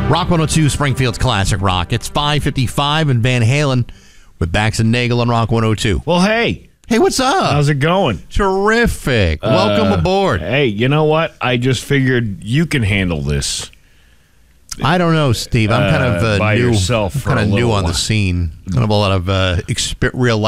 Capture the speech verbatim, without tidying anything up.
Rock one oh two, Springfield's Classic Rock. It's five fifty-five and Van Halen with Bax and Nagel on Rock one oh two. Well, hey. Hey, what's up? How's it going? Terrific. Uh, Welcome aboard. Hey, you know what? I just figured you can handle this. I don't know, Steve. I'm kind of uh, Uh, by new. yourself I'm for kind a of new little on the while. scene. I don't have a lot of uh, exper- real